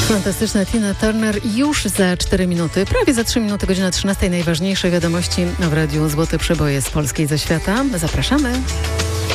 Fantastyczna Tina Turner już za 4 minuty, prawie za 3 minuty, godzina 13. Najważniejsze wiadomości w Radiu Złote Przeboje z Polski i ze świata. Zapraszamy.